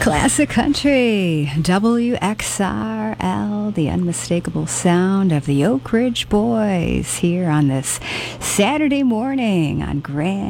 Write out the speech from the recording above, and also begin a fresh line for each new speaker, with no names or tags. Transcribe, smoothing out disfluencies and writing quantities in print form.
Classic Country, WXRL, the unmistakable sound of the Oak Ridge Boys here on this Saturday morning on Grand